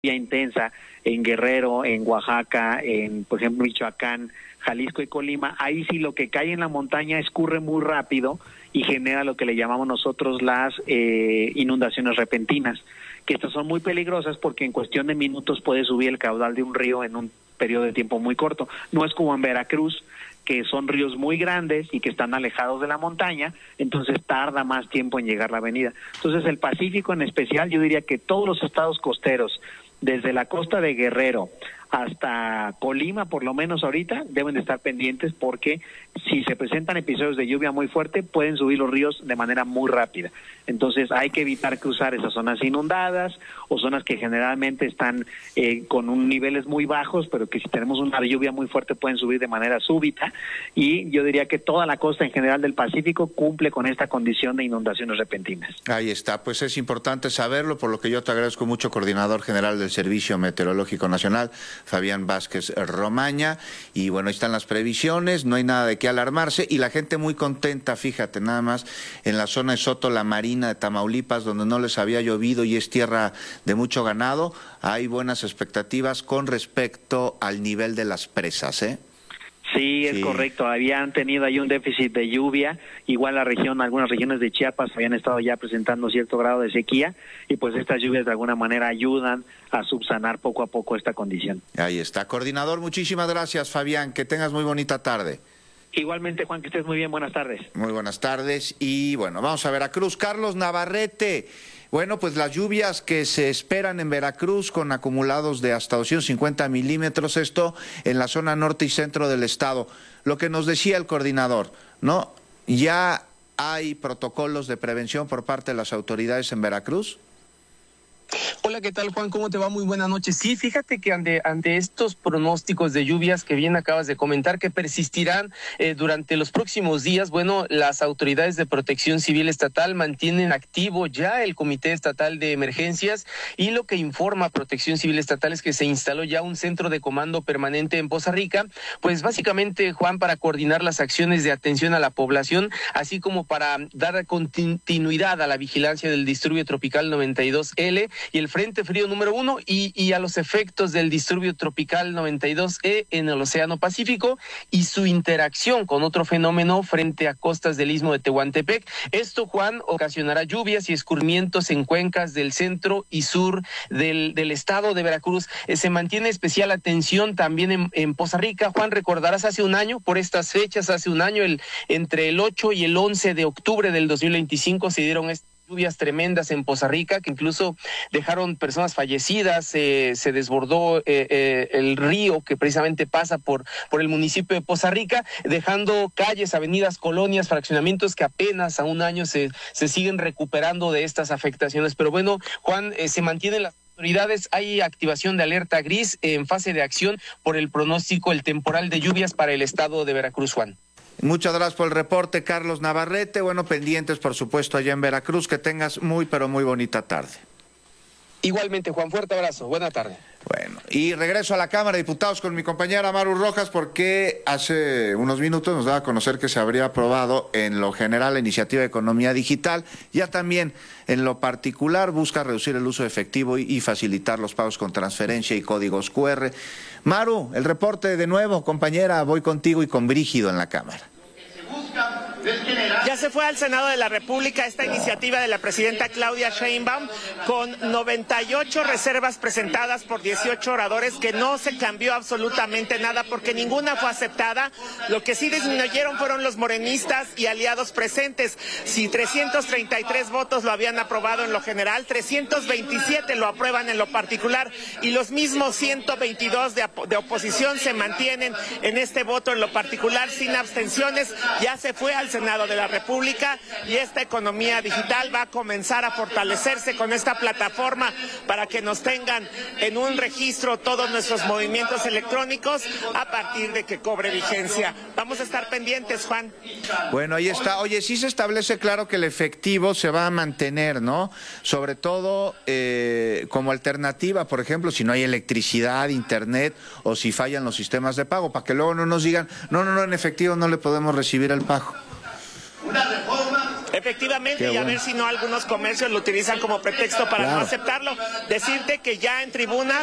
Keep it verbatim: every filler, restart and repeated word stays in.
intensa en Guerrero, en Oaxaca, en, por ejemplo, Michoacán, Jalisco y Colima. Ahí sí lo que cae en la montaña escurre muy rápido y genera lo que le llamamos nosotros las eh, inundaciones repentinas, que estas son muy peligrosas porque en cuestión de minutos puede subir el caudal de un río en un periodo de tiempo muy corto. No es como en Veracruz, que son ríos muy grandes y que están alejados de la montaña, entonces tarda más tiempo en llegar la avenida. Entonces el Pacífico en especial, yo diría que todos los estados costeros, desde la costa de Guerrero hasta Colima, por lo menos ahorita, deben de estar pendientes porque si se presentan episodios de lluvia muy fuerte, pueden subir los ríos de manera muy rápida. Entonces hay que evitar cruzar esas zonas inundadas o zonas que generalmente están eh, con un niveles muy bajos, pero que si tenemos una lluvia muy fuerte pueden subir de manera súbita. Y yo diría que toda la costa en general del Pacífico cumple con esta condición de inundaciones repentinas. Ahí está, pues es importante saberlo, por lo que yo te agradezco mucho, coordinador general del Servicio Meteorológico Nacional, Fabián Vázquez Romaña. Y bueno, ahí están las previsiones, no hay nada de qué alarmarse y la gente muy contenta, fíjate, nada más en la zona de Soto La Marina de Tamaulipas, donde no les había llovido y es tierra de mucho ganado, hay buenas expectativas con respecto al nivel de las presas, ¿eh? Sí, es sí. correcto. Habían tenido ahí un déficit de lluvia. Igual la región, algunas regiones de Chiapas habían estado ya presentando cierto grado de sequía y pues estas lluvias de alguna manera ayudan a subsanar poco a poco esta condición. Ahí está. Coordinador, muchísimas gracias, Fabián. Que tengas muy bonita tarde. Igualmente, Juan, que estés muy bien. Buenas tardes. Muy buenas tardes. Y bueno, vamos a Veracruz. Carlos Navarrete. Bueno, pues las lluvias que se esperan en Veracruz con acumulados de hasta doscientos cincuenta milímetros, esto en la zona norte y centro del estado. Lo que nos decía el coordinador, ¿no? ¿Ya hay protocolos de prevención por parte de las autoridades en Veracruz? Hola, ¿qué tal, Juan? ¿Cómo te va? Muy buenas noches. Sí, fíjate que ante, ante estos pronósticos de lluvias que bien acabas de comentar, que persistirán eh, durante los próximos días, bueno, las autoridades de Protección Civil Estatal mantienen activo ya el Comité Estatal de Emergencias y lo que informa Protección Civil Estatal es que se instaló ya un centro de comando permanente en Poza Rica, pues básicamente, Juan, para coordinar las acciones de atención a la población, así como para dar continuidad a la vigilancia del disturbio tropical noventa y dos ele y el Frente Frío número uno y, y a los efectos del disturbio tropical noventa y dos e en el Océano Pacífico y su interacción con otro fenómeno frente a costas del Istmo de Tehuantepec. Esto, Juan, ocasionará lluvias y escurrimientos en cuencas del centro y sur del, del estado de Veracruz. Eh, se mantiene especial atención también en, en Poza Rica. Juan, recordarás hace un año, por estas fechas, hace un año, el, entre el ocho y el once de octubre del dos mil veinticinco se dieron estas lluvias tremendas en Poza Rica que incluso dejaron personas fallecidas, eh, se desbordó eh, eh, el río que precisamente pasa por, por el municipio de Poza Rica, dejando calles, avenidas, colonias, fraccionamientos que apenas a un año se, se siguen recuperando de estas afectaciones. Pero bueno, Juan, eh, se mantienen las autoridades, hay activación de alerta gris en fase de acción por el pronóstico, el temporal de lluvias para el estado de Veracruz, Juan. Muchas gracias por el reporte, Carlos Navarrete. Bueno, pendientes, por supuesto, allá en Veracruz. Que tengas muy, pero muy bonita tarde. Igualmente, Juan, fuerte abrazo. Buena tarde. Bueno, y regreso a la Cámara de Diputados con mi compañera Maru Rojas, porque hace unos minutos nos daba a conocer que se habría aprobado en lo general la iniciativa de economía digital. Ya también en lo particular busca reducir el uso de efectivo y, y facilitar los pagos con transferencia y códigos cu erre. Maru, el reporte de nuevo, compañera, voy contigo y con Brígido en la Cámara. Ya se fue al Senado de la República esta iniciativa de la presidenta Claudia Sheinbaum con noventa y ocho reservas presentadas por dieciocho oradores, que no se cambió absolutamente nada porque ninguna fue aceptada. Lo que sí disminuyeron fueron los morenistas y aliados presentes. Si trescientos treinta y tres votos lo habían aprobado en lo general, trescientos veintisiete lo aprueban en lo particular y los mismos ciento veintidós de, de oposición se mantienen en este voto en lo particular sin abstenciones. Ya se fue al Senado de la República y esta economía digital va a comenzar a fortalecerse con esta plataforma para que nos tengan en un registro todos nuestros movimientos electrónicos a partir de que cobre vigencia. Vamos a estar pendientes, Juan. Bueno, ahí está. Oye, sí se establece claro que el efectivo se va a mantener, ¿no? Sobre todo eh, como alternativa, por ejemplo, si no hay electricidad, internet o si fallan los sistemas de pago, para que luego no nos digan, no, no, no, en efectivo no le podemos recibir el pago. Una reforma Efectivamente, Qué y a bueno. ver si no algunos comercios lo utilizan como pretexto para Claro. no aceptarlo. Decirte que ya en tribuna